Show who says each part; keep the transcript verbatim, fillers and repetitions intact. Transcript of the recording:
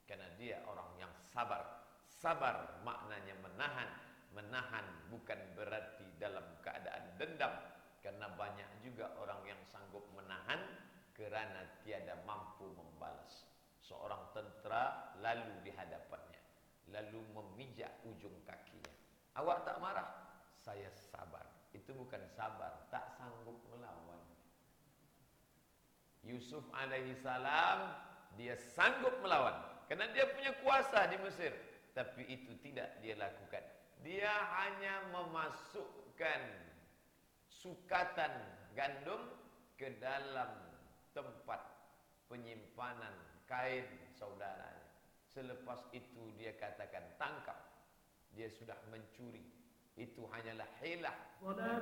Speaker 1: Karena dia orang yang sabar. Sabar maknanya menahan. Menahan bukan berarti dalam keadaan dendam. Karena banyak juga orang yang sanggup menahan kerana tiada mampu membalas. Seorang tentera lalu di hadapannya, lalu memijak ujung kakinya. Awak tak marah? Saya sabar. Itu bukan sabar, tak sanggup melawan. Yusuf alaihi salam, dia sanggup melawan karena dia punya kuasa di Mesir, tapi itu tidak dia lakukan. Dia hanya memasukkan sukatan gandum ke dalam tempat penyimpanan kain saudaranya. Selepas itu dia katakan tangkap. Dia sudah mencuri. Itu hanyalah hilah.